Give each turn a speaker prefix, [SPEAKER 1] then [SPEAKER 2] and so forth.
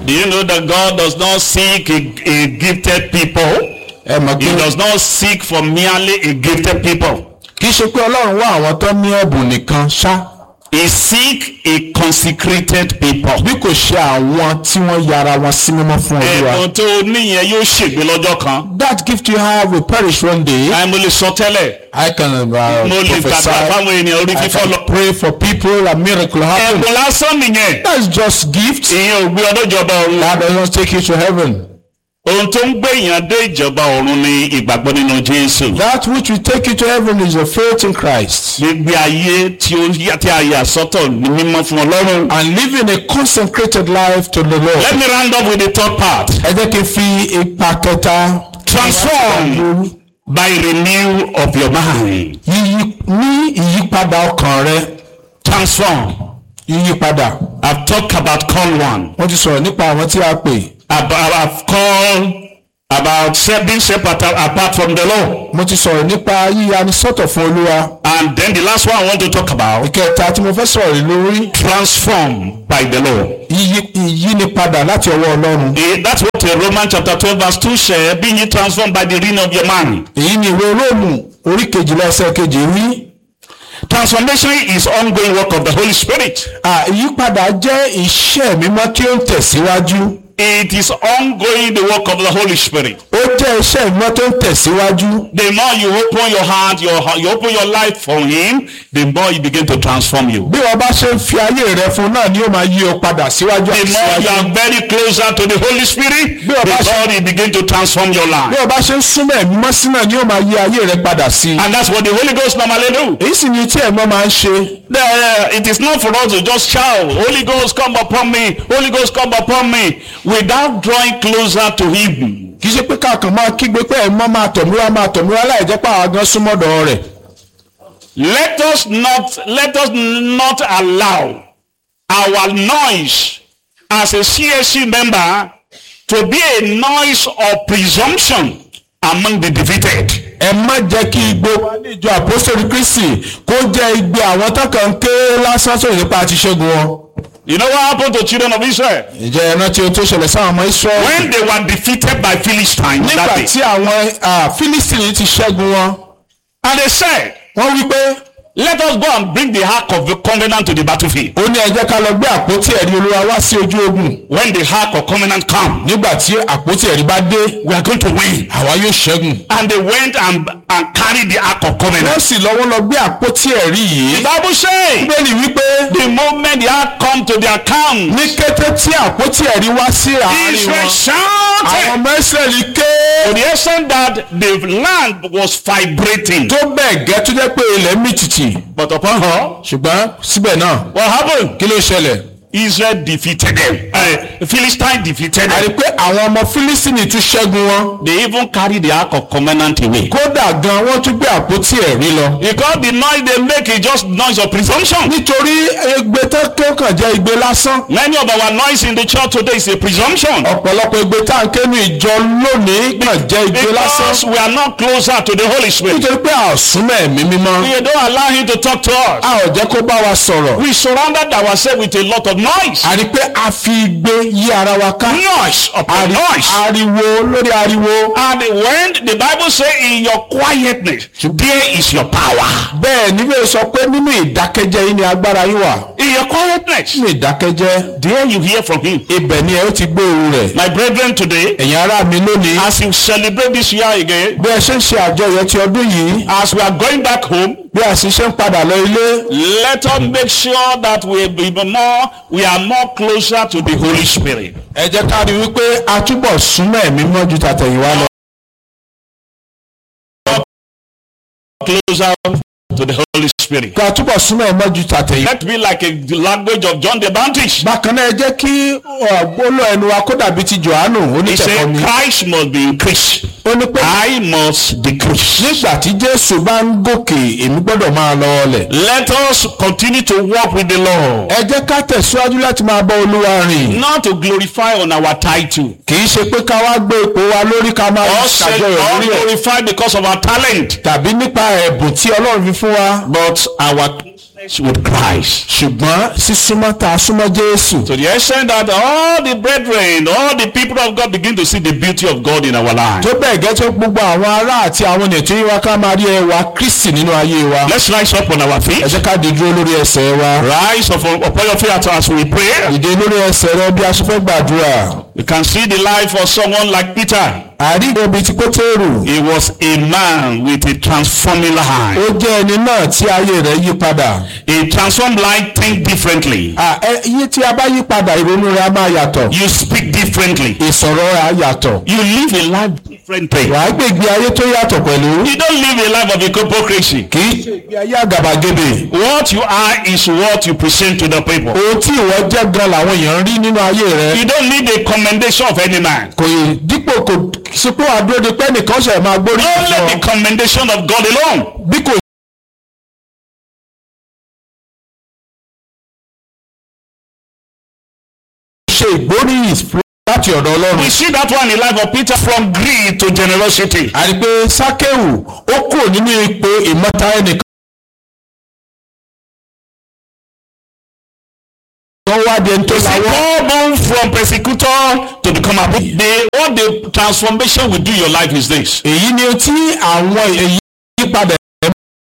[SPEAKER 1] Do you know that God does not seek a gifted people? He does not seek for merely a gifted people.
[SPEAKER 2] Kì í ṣe pé Ọlọ́run wá àwọn tó ní ẹ̀bùn nìkan ṣá.
[SPEAKER 1] He seek a consecrated people.
[SPEAKER 2] Bí kò ṣe àwọn tí wọ́n yára wọn sí mímọ́ fún Olúwa.
[SPEAKER 1] Ẹ̀bùn tó níyẹn yóò ṣègbé lọ́jọ́ kan.
[SPEAKER 2] That gift you have will perish one day.
[SPEAKER 1] Mo lè sọ tẹ́lẹ̀.
[SPEAKER 2] I can
[SPEAKER 1] mo lè gbàgbà fáwọn ènìyàn orí fífọ́ lọ.
[SPEAKER 2] Pray for people and miracle happen.
[SPEAKER 1] Ẹ̀bùn lásán nìyẹn.
[SPEAKER 2] That's just gift.
[SPEAKER 1] Ìyẹn ò gbé ọdún ìjọba ọ̀run.
[SPEAKER 2] That does not take you to heaven.
[SPEAKER 1] Ohun tó ń gbé èèyàn dé ìjọba ọ̀run ni ìgbàgbọ́ nínú Jésù.
[SPEAKER 2] That which will take you to heaven is your faith in Christ.
[SPEAKER 1] Gbígbé ayé tí a yà sọ́tọ̀ ní mímọ́ fún Ọlọ́run.
[SPEAKER 2] And living a consecrated life to the Lord.
[SPEAKER 1] Let me round up with the third part.
[SPEAKER 2] Ẹ jẹ́ kí n fi ipa kẹta.
[SPEAKER 1] Transform by renew of your mind.
[SPEAKER 2] Ní ìyípadà ọkàn rẹ.
[SPEAKER 1] Transform.
[SPEAKER 2] Ìyípadà.
[SPEAKER 1] I've talked about call one.
[SPEAKER 2] Wọ́n ti sọ̀rọ̀ nípa àwọn tí a pè.
[SPEAKER 1] I've called about being separate apart from the law.
[SPEAKER 2] Mo ti sọ̀rọ̀ nípa yíyani sọ́tọ̀ fún Olúwa.
[SPEAKER 1] And then the last one I want to talk about.
[SPEAKER 2] Ìkẹta tí mo fẹ́ sọ̀rọ̀ lórí.
[SPEAKER 1] Transform by the law.
[SPEAKER 2] Ìyínipadà láti ọwọ́ Ọlọ́run.
[SPEAKER 1] That's what Romans chapter 12 verse 2 says, being ye transformed by the renewing of your mind.
[SPEAKER 2] Èyí ni ìwé Róòmù orí kejìlá ẹsẹ̀ kejì wí.
[SPEAKER 1] Transformation is ongoing work of the Holy Spirit.
[SPEAKER 2] Ìyípadà jẹ́ iṣẹ́ mímọ́ tí ó ń tẹ̀síwájú.
[SPEAKER 1] It is ongoing the work of the Holy Spirit.
[SPEAKER 2] Ó jẹ́ iṣẹ́ mímọ́ tó ń tẹ̀síwájú.
[SPEAKER 1] The more you open your heart, you open your life for Him, the more He begin to transform you.
[SPEAKER 2] Bí wọ́n bá ṣe ń fi ayé rẹ fún náà ni ó máa yí ọ padà síwájú
[SPEAKER 1] The
[SPEAKER 2] àti
[SPEAKER 1] more you
[SPEAKER 2] síwájú.
[SPEAKER 1] are very closer to the Holy Spirit, the more He begin to transform your
[SPEAKER 2] Bí
[SPEAKER 1] life.
[SPEAKER 2] wọ́n bá ṣe ń súnmọ́ ẹ̀mí mọ́ sí náà ni ó máa yí ayé rẹ padà sí.
[SPEAKER 1] And that's what the Holy Ghost normally do.
[SPEAKER 2] Èyí sì ni tí ẹ̀mọ́ máa ń ṣe.
[SPEAKER 1] It is not for us to just shout, Holy Ghost come upon me, Holy Ghost come upon me, without drawing closer to Him.
[SPEAKER 2] Kì í ṣe pé káàkiri máa kígbe pé ẹ̀mọ́ máa tọ̀míwá láì jẹ́ pé àwọn gan súnmọ́dọ̀ rẹ̀.
[SPEAKER 1] Let us not allow our noise as a CSC member to be a noise of presumption among the defeated.
[SPEAKER 2] Ẹ má jẹ́ kí igbe wa ní ìjọ Àpọ́sítélì Kristi kó jẹ́ igbe àwọn tó kàn ń ké lásán sórí nípa àti ṣẹ́gun wọn.
[SPEAKER 1] You know what happened to children of Israel?
[SPEAKER 2] Ìjẹ́ ẹ̀rọ tí o tó ṣẹlẹ̀ sáwọn ọmọ Israẹli.
[SPEAKER 1] When they were defeated by Philistines
[SPEAKER 2] Nígbà
[SPEAKER 1] that day.
[SPEAKER 2] tí àwọn Philistines ti ṣẹ́gun wọn.
[SPEAKER 1] And they said,
[SPEAKER 2] Wọ́n wí pé,
[SPEAKER 1] let us go and bring the ark of the covenant to the battlefield.
[SPEAKER 2] ó ní ẹ jẹ́ ká lọ gbé àpótí ẹ̀rí Olúwa wá sí ojú ogun.
[SPEAKER 1] When the ark of covenant come,
[SPEAKER 2] Nígbà tí àpótí ẹ̀rí bá dé,
[SPEAKER 1] we are going to win.
[SPEAKER 2] àwa yóò ṣẹ́gun.
[SPEAKER 1] And they went and carried the ark of covenant.
[SPEAKER 2] Wọ́n sì lọ́wọ́ lọ gbé àpótí ẹ̀rí yìí.
[SPEAKER 1] The Bible says,
[SPEAKER 2] Bíbélì wípé
[SPEAKER 1] the moment the ark come to their camp,
[SPEAKER 2] ní kété tí àpótí ẹ̀rí wá sí àárín
[SPEAKER 1] Israel
[SPEAKER 2] wọn,
[SPEAKER 1] shouted
[SPEAKER 2] àwọn ọmọ Ísírẹ́lì ké.
[SPEAKER 1] to the extent that the land was vibrating.
[SPEAKER 2] Tó bẹ́ẹ̀ gẹ́ tó jẹ́ pé ilẹ̀ mì tìtì.
[SPEAKER 1] But upon her,
[SPEAKER 2] Ṣùgbọ́n síbẹ̀ náà,
[SPEAKER 1] what happened?
[SPEAKER 2] kí ló ṣẹlẹ̀?
[SPEAKER 1] Israel defeated them. The Philistines defeated
[SPEAKER 2] Àrí
[SPEAKER 1] them.
[SPEAKER 2] pé àwọn ọmọ Fílísítínì tún ṣẹ́gun wọn.
[SPEAKER 1] They even carried the ark of covenant away.
[SPEAKER 2] Kódà gan wọ́n tún gbé àpótí ẹ̀rí lọ.
[SPEAKER 1] Because the noise they make is just noise of presumption.
[SPEAKER 2] Nítorí egbe tó kàn jẹ́ igbe lásán.
[SPEAKER 1] Many of our noise in the church today is a presumption.
[SPEAKER 2] Ọ̀pọ̀lọpọ̀ egbe tá à ń ké ní ìjọ lónìí kàn jẹ́ igbe
[SPEAKER 1] Because
[SPEAKER 2] lásán.
[SPEAKER 1] we are not closer to the Holy Spirit.
[SPEAKER 2] Nítorí pé a ò súnmọ́ ẹ̀mí mímọ́.
[SPEAKER 1] We don't allow Him to talk to us.
[SPEAKER 2] A ò jẹ́ kó bá wa sọ̀rọ̀.
[SPEAKER 1] We surrounded ourselves with a lot of noise.
[SPEAKER 2] Àrí pé a fi igbe yí ara wa ká.
[SPEAKER 1] Noise upon noise.
[SPEAKER 2] Ariwo lórí ariwo.
[SPEAKER 1] And when the Bible says in your quietness, there is your power.
[SPEAKER 2] Bẹ́ẹ̀ ni bẹ́ẹ̀ sọ pé nínú ìdákẹ́jẹ́ yìí ni agbára yín wà.
[SPEAKER 1] In your quietness,
[SPEAKER 2] Nínú ìdákẹ́jẹ́,
[SPEAKER 1] there you hear from Him.
[SPEAKER 2] ibẹ̀ ni ẹ ó ti gbọ́ ohùn rẹ̀.
[SPEAKER 1] My brethren, today,
[SPEAKER 2] Ẹ̀yin ará mi lónìí,
[SPEAKER 1] as you celebrate this year again,
[SPEAKER 2] bí ẹ ṣe ń ṣe àjọyọ̀ ti ọdún yìí,
[SPEAKER 1] as we are going back home,
[SPEAKER 2] bí a sì ṣe ń padà lọ ilé,
[SPEAKER 1] let us make sure that we are more closer to the Holy Spirit.
[SPEAKER 2] ẹ jẹ́ ká rí wípé a túbọ̀ súnmọ́ ẹ̀mí mọ́ ju tàtẹ̀yìnwá lọ.
[SPEAKER 1] Closer to the Holy Spirit.
[SPEAKER 2] Ká túbọ̀ súnmọ́ ẹ̀mí mọ́ ju tàtẹ̀yìnwá.
[SPEAKER 1] Let be like a language of John the Baptist.
[SPEAKER 2] Bákan náà ẹ jẹ́ kí gbólóhùn ẹnu wa kó dàbí ti Jòhánù
[SPEAKER 1] He
[SPEAKER 2] onítẹ̀kọ́
[SPEAKER 1] said,
[SPEAKER 2] mi.
[SPEAKER 1] Christ must be increased.
[SPEAKER 2] Ó ní pé
[SPEAKER 1] I must decrease.
[SPEAKER 2] nígbà tí Jésù bá ń gòkè, èmi gbọ́dọ̀ máa lọ ọlẹ̀.
[SPEAKER 1] Let us continue to walk with the Lord.
[SPEAKER 2] Ẹ jẹ́ ká tẹ̀síwájú láti máa bá Olúwa rìn.
[SPEAKER 1] Not to glorify on our title.
[SPEAKER 2] Kì í ṣe pé ká wá gbé ipò wa lórí ká máa
[SPEAKER 1] Or
[SPEAKER 2] ṣàjọyọ̀ lórí ẹ̀.
[SPEAKER 1] glorify because of our talent.
[SPEAKER 2] Tàbí nípa ẹ̀bùn tí Ọlọ́run fi fún wa.
[SPEAKER 1] But our with Christ.
[SPEAKER 2] ṣùgbọ́n sísúnmọ́ tá a súnmọ́ Jésù.
[SPEAKER 1] To the extent that all the brethren, all the people of God begin to see the beauty of God in our lives.
[SPEAKER 2] tó bẹ́ẹ̀ gẹ́ tó gbogbo àwọn ará àti àwọn ènìyàn tó yí wa ká máa rí ẹwà Kristi nínú ayé wa.
[SPEAKER 1] Let's rise up on our feet.
[SPEAKER 2] ẹ jẹ́ ká di dúró lórí ẹsẹ̀ wa.
[SPEAKER 1] Rise up upon your feet as we pray.
[SPEAKER 2] dìde lórí ẹsẹ̀ rẹ bí a ṣe fẹ́ gbàdúrà.
[SPEAKER 1] You can see the life of someone like Peter.
[SPEAKER 2] àrígbó bíi ti Pétérù.
[SPEAKER 1] He was a man with a transforming life.
[SPEAKER 2] ó jẹ́ ẹni náà tí ayé rẹ̀ yí padà.
[SPEAKER 1] A transformed life think differently.
[SPEAKER 2] iye tí a bá yí padà ìrònú rẹ̀ á máa yàtọ̀.
[SPEAKER 1] You speak differently.
[SPEAKER 2] ìsọ̀rọ̀ rẹ̀ á yàtọ̀.
[SPEAKER 1] You live a life differently.
[SPEAKER 2] wàá gbé ìgbé ayé tó yàtọ̀ pẹ̀lú.
[SPEAKER 1] You don't live a life of hypocrisy.
[SPEAKER 2] kì í ṣe ìgbé ayé àgàbàgebè.
[SPEAKER 1] What you are is what you present to the people.
[SPEAKER 2] ohun tí ìwọ jẹ́ gan làwọn èèyàn ń rí nínú ayé rẹ̀.
[SPEAKER 1] You don't need a commendation of any man.
[SPEAKER 2] kò yẹ dípò kò sí pé àdúró di pé nìkan ṣe máa gbórí.
[SPEAKER 1] Only the commendation of God alone.
[SPEAKER 2] bí kò ṣe ìgbóríyìn láti ọ̀dọ̀ Ọlọ́run.
[SPEAKER 1] We see that one in the life of Peter, from greed to generosity.
[SPEAKER 2] àti pé Sákéwù ó kúrò nínú ipò ìmọ̀ta ẹnìkan. wọ́n wá di ẹni tó
[SPEAKER 1] You see,
[SPEAKER 2] láwọ́.
[SPEAKER 1] Paul moved from persecutor to become a what the transformation will do in your life is this.
[SPEAKER 2] èyí ni tí àwọn èyí yípadà